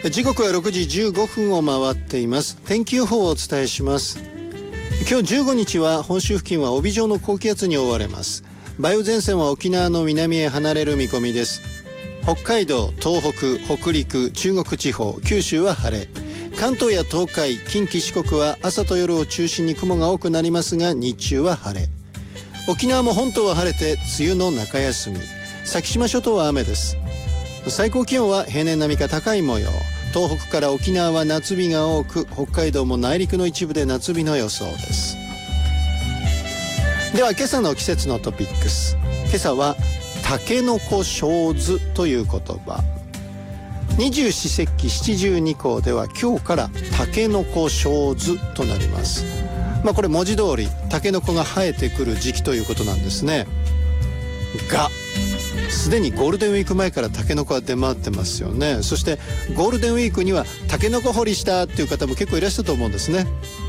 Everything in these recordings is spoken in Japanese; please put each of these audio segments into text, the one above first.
時刻は6時15分を回っています。天気予報をお伝えします。今日15日は本州付近は帯状の高気圧に覆われます。梅雨前線は沖縄の南へ離れる見込みです。北海道、東北、北陸、中国地方、九州は晴れ。関東や東海、近畿四国は朝と夜を中心に雲が多くなりますが、日中は晴れ。沖縄も本島は晴れて梅雨の中休み。先島諸島は雨です。最高気温は平年並みか高い模様。東北から沖縄は夏日が多く、北海道も内陸の一部で夏日の予想です。では今朝の季節のトピックス。今朝はタケノコ小図という言葉。二十四節気七十二候では今日からタケノコ小図となります。これ文字通りタケノコが生えてくる時期ということなんですね。がすでにゴールデンウィーク前からタケノコは出回ってますよね。そしてゴールデンウィークにはタケノコ掘りしたっていう方も結構いらっしゃると思うんですね。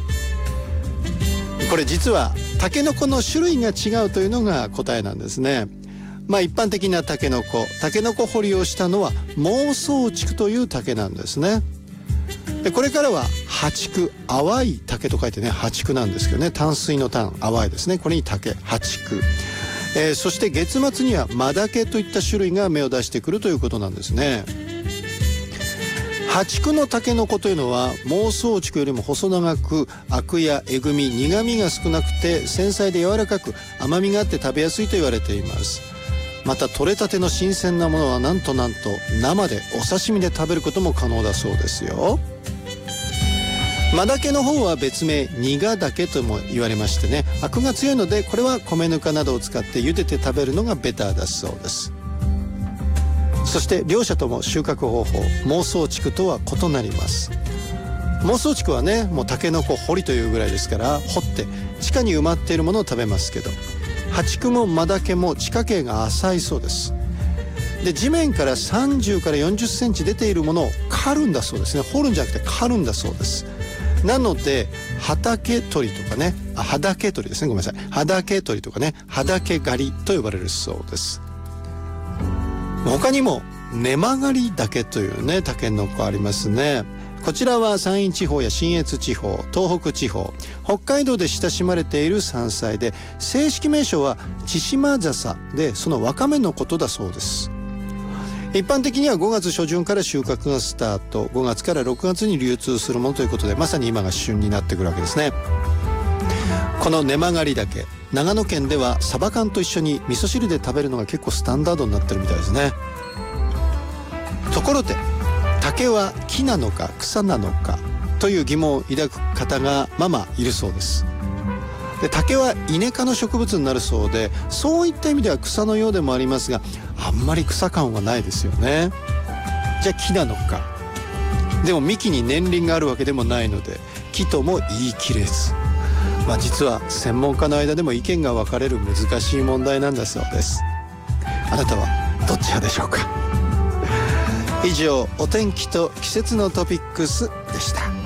これ実はタケノコの種類が違うというのが答えなんですね。一般的なタケノコ掘りをしたのは孟宗竹という竹なんですね。でこれからは葉竹、淡い竹と書いてね、葉竹なんですけどね、淡水の淡、淡いですね。これに竹、葉竹。そして月末にはマダケといった種類が芽を出してくるということなんですね。葉竹のタケノコというのは孟宗竹よりも細長く、アクやえぐみ、苦みが少なくて繊細で柔らかく甘みがあって食べやすいと言われています。また取れたての新鮮なものはなんと生でお刺身で食べることも可能だそうですよ。マダケの方は別名苦竹とも言われましてね、アクが強いのでこれは米ぬかなどを使って茹でて食べるのがベターだそうです。そして両者とも収穫方法、孟宗竹とは異なります。孟宗竹はね、もうタケノコ掘りというぐらいですから、掘って地下に埋まっているものを食べますけど、葉竹もマダケも地下茎が浅いそうです。で地面から30から40センチ出ているものを刈るんだそうですね。掘るんじゃなくて刈るんだそうです。なので畑取りとかね、畑取りですね、ごめんなさい、畑取りとかね、畑刈りと呼ばれるそうです。他にも根曲がり竹というね、タケノコありますね。こちらは山陰地方や信越地方、東北地方、北海道で親しまれている山菜で、正式名称は千島笹で、その若芽のことだそうです。一般的には5月初旬から収穫がスタート、5月から6月に流通するものということで、まさに今が旬になってくるわけですね。この根曲がり竹、長野県ではサバ缶と一緒に味噌汁で食べるのが結構スタンダードになってるみたいですね。ところで竹は木なのか草なのかという疑問を抱く方がいるそうです。で竹はイネ科の植物になるそうで、そういった意味では草のようでもありますが、あんまり草感はないですよね。じゃあ木なのか。でも幹に年輪があるわけでもないので木とも言い切れず、実は専門家の間でも意見が分かれる難しい問題なんだそうです。あなたはどっち派でしょうか。以上、お天気と季節のトピックスでした。